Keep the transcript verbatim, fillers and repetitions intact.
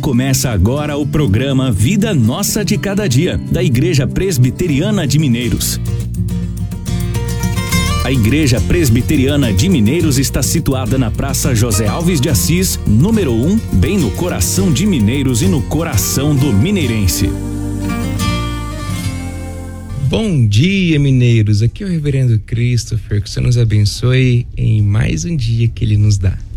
Começa agora o programa Vida Nossa de Cada Dia, da Igreja Presbiteriana de Mineiros. A Igreja Presbiteriana de Mineiros está situada na Praça José Alves de Assis, número um, bem no coração de Mineiros e no coração do mineirense. Bom dia, mineiros. Aqui é o Reverendo Christopher. Que o Senhor nos abençoe em mais um dia que Ele nos dá.